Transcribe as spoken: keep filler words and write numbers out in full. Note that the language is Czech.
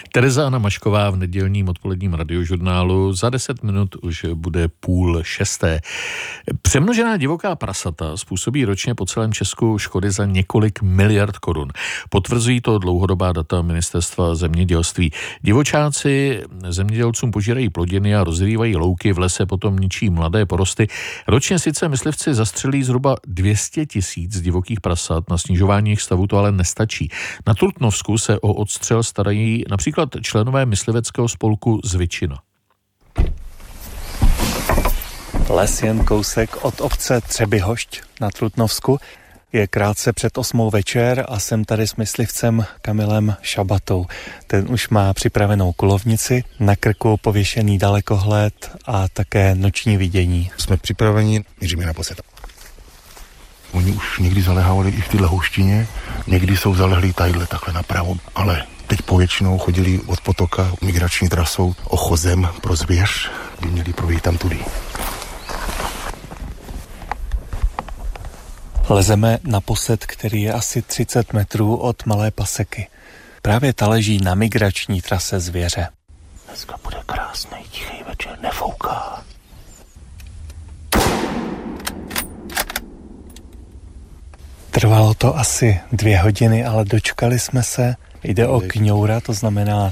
Tereza Anna Mašková v nedělním odpoledním radiožurnálu. Za deset minut už bude půl šesté. Přemnožená divoká prasata způsobí ročně po celém Česku škody za několik miliard korun. Potvrzují to dlouhodobá data Ministerstva zemědělství. Divočáci zemědělcům požírají plodiny a rozrývají louky, v lese potom ničí mladé porosty. Ročně sice myslivci zastřelí zhruba dvě stě tisíc divokých prasat, na snižování jejich stavu to ale nestačí. Na Trutnovsku se o odstřel starají například členové mysliveckého spolku Zvyčina. Les jen kousek od obce Třebyhošť na Trutnovsku. Je krátce před osmou večer a jsem tady s myslivcem Kamilem Šabatou. Ten už má připravenou kulovnici, na krku pověšený dalekohled a také noční vidění. Jsme připraveni, míříme na posed. Oni už někdy zalehávali i v téhle houštině, někdy jsou zalehlí tadyhle takhle napravo, ale teď povětšinou chodili od potoka migrační trasou ochozem pro zvěř, by měli projít tam tudy. Lezeme na posed, který je asi třicet metrů od Malé Paseky. Právě ta leží na migrační trase zvěře. Dneska bude krásný, tichý večer, nefouká. Trvalo to asi dvě hodiny, ale dočkali jsme se. Jde o kňoura, to znamená